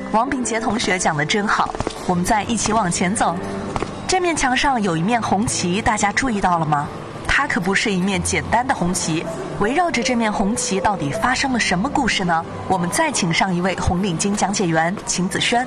王炳杰同学讲得真好，我们再一起往前走。这面墙上有一面红旗，大家注意到了吗？它可不是一面简单的红旗。围绕着这面红旗到底发生了什么故事呢？我们再请上一位红领巾讲解员秦子轩。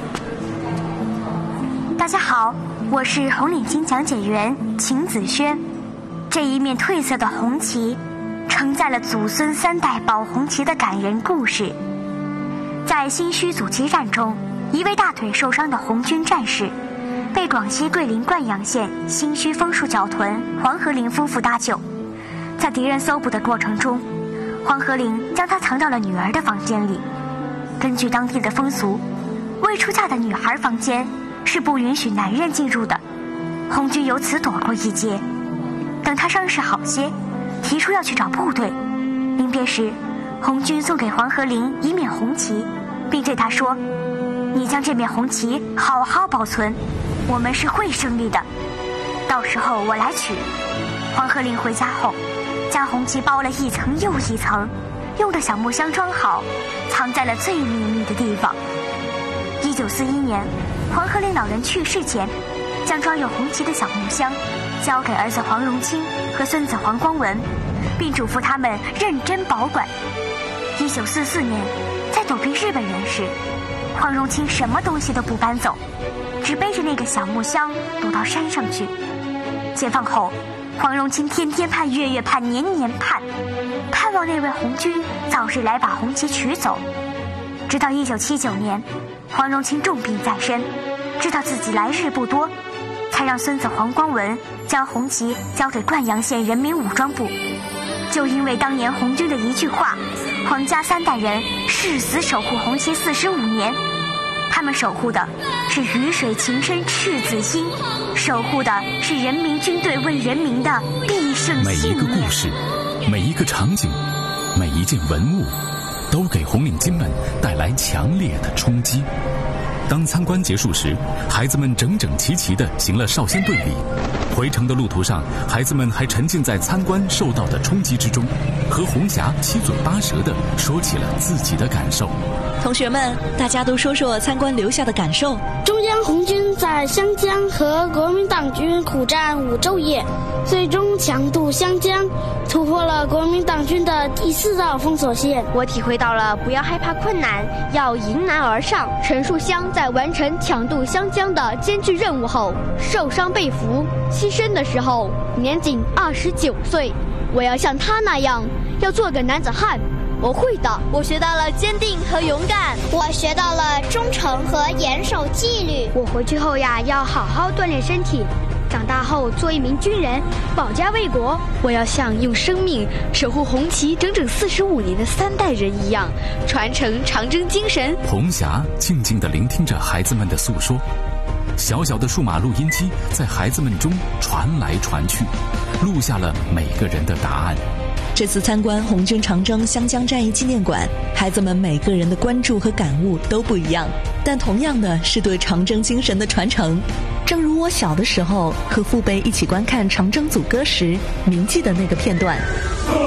大家好，我是红领巾讲解员秦子轩。这一面褪色的红旗承载了祖孙3代保红旗的感人故事。在新圩阻击战中，一位大腿受伤的红军战士被广西桂林灌阳县新圩枫树角屯黄河林夫妇搭救。在敌人搜捕的过程中，黄河林将他藏到了女儿的房间里。根据当地的风俗，未出嫁的女孩房间是不允许男人进入的。红军由此躲过一劫。等他伤势好些，提出要去找部队。临别时，红军送给黄河林一面红旗，并对他说：你将这面红旗好好保存，我们是会胜利的，到时候我来取。黄河林回家后，将红旗包了一层又一层，用的小木箱装好，藏在了最秘密的地方。1941年，黄河林老人去世前，将装有红旗的小木箱交给儿子黄荣清和孙子黄光文，并嘱咐他们认真保管。1944年，在躲避日本人时，黄荣清什么东西都不搬走，只背着那个小木箱躲到山上去。解放后，黄荣清天天盼，月月盼，年年盼，盼望那位红军早日来把红旗取走。直到1979年，黄荣清重病在身，知道自己来日不多，才让孙子黄光文将红旗交给灌阳县人民武装部。就因为当年红军的一句话，黄家3代人誓死守护红旗45年。他们守护的是鱼水情深赤子心，守护的是人民军队为人民的必胜信念。 每一个故事，每一个场景，每一件文物，都给红领巾们带来强烈的冲击。当参观结束时，孩子们整整齐齐地行了少先队礼。回程的路途上，孩子们还沉浸在参观受到的冲击之中，和红霞七嘴八舌地说起了自己的感受。 同学们，大家都说说参观留下的感受。 中央红军在湘江和国民党军苦战5昼夜，最终强渡湘江，突破了国民党军的第4道封锁线。 我体会到了不要害怕困难，要迎难而上。陈树湘在完成抢渡湘江的艰巨任务后，受伤被俘，牺牲的时候年仅29岁。我要像他那样，要做个男子汉。我会的。 我学到了坚定和勇敢， 我学到了忠诚和严守纪律。 我回去后呀，要好好锻炼身体，长大后做一名军人，保家卫国。我要像用生命守护红旗整整45年的3代人一样，传承长征精神。 红霞静静地聆听着孩子们的诉说，小小的数码录音机在孩子们中传来传去，录下了每个人的答案。 这次参观红军长征湘江战役纪念馆，孩子们每个人的关注和感悟都不一样，但同样的是对长征精神的传承。正如我小的时候和父辈一起观看长征组歌时铭记的那个片段。